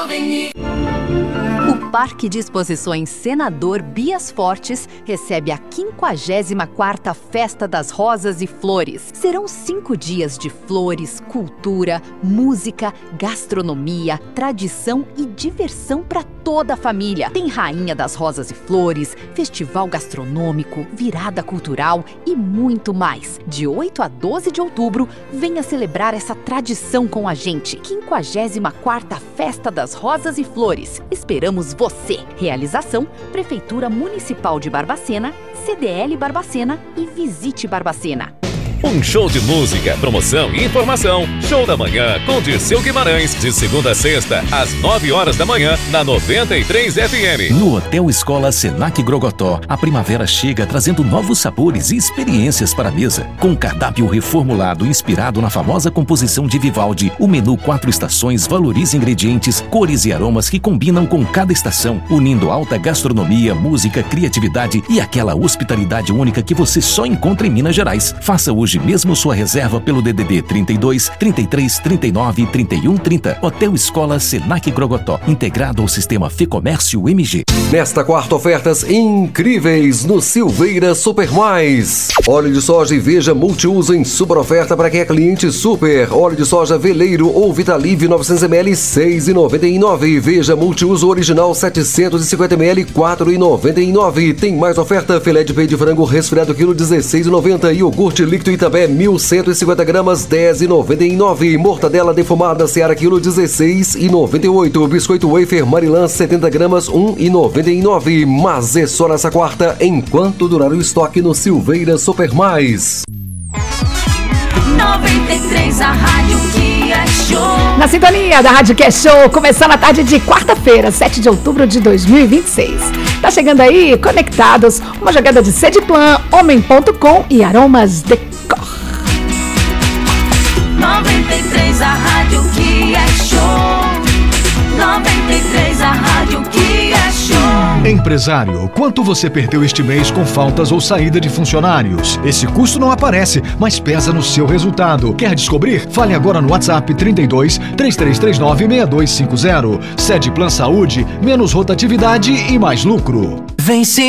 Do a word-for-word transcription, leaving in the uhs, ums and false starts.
O Parque de Exposições Senador Bias Fortes recebe a quinquagésima quarta Festa das Rosas e Flores. Serão cinco dias de flores, cultura, música, gastronomia, tradição e diversão para toda a família. Tem Rainha das Rosas e Flores, festival gastronômico, virada cultural e muito mais. De oito a doze de outubro, venha celebrar essa tradição com a gente. quinquagésima quarta Festa das Rosas e Flores. Esperamos você. Realização: Prefeitura Municipal de Barbacena, C D L Barbacena e Visite Barbacena. Um show de música, promoção e informação. Show da Manhã com Dirceu Guimarães, de segunda a sexta, às nove horas da manhã, na noventa e três F M. No Hotel Escola Senac Grogotó, a primavera chega trazendo novos sabores e experiências para a mesa. Com um cardápio reformulado inspirado na famosa composição de Vivaldi, o menu Quatro Estações valoriza ingredientes, cores e aromas que combinam com cada estação, unindo alta gastronomia, música, criatividade e aquela hospitalidade única que você só encontra em Minas Gerais. Faça hoje mesmo sua reserva pelo D D D trinta e dois, trinta e três, trinta e nove, trinta e um, trinta. Hotel Escola Senac Grogotó, integrado ao sistema Fecomércio M G. Nesta quarta, ofertas incríveis no Silveira Super Mais. Óleo de soja e veja multiuso em super oferta para quem é cliente super. Óleo de soja Veleiro ou Vitalive novecentos mililitros, seis reais e noventa e nove centavos. Veja multiuso original setecentos e cinquenta mililitros, quatro reais e noventa e nove centavos. Tem mais oferta: filé de peito de frango resfriado quilo dezesseis reais e noventa centavos. Iogurte líquido Itabé mil cento e cinquenta gramas, dez reais e noventa e nove centavos. Mortadela defumada Seara quilo dezesseis reais e noventa e oito centavos. Biscoito wafer Marilã setenta gramas, um real e noventa e nove centavos. Mas é só nessa quarta, enquanto durar o estoque no Silveira Super Mais. noventa e três, a rádio que é show. Na sintonia da Rádio que é show, começando a tarde de quarta-feira, sete de outubro de dois mil e vinte e seis. Tá chegando aí, conectados, uma jogada de Cediplan, Homem ponto com e Aromas Decor. noventa e três, a rádio que é show. noventa e três, a rádio que é show. Empresário, quanto você perdeu este mês com faltas ou saída de funcionários? Esse custo não aparece, mas pesa no seu resultado. Quer descobrir? Fale agora no WhatsApp trinta e dois, três três três nove, seis dois cinco zero. Cediplan Saúde, menos rotatividade e mais lucro. Vem sim.